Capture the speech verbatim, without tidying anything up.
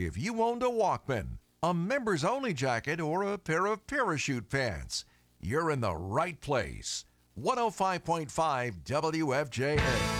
If you owned a Walkman, a members only jacket, or a pair of parachute pants, you're in the right place. one oh five point five W F J A.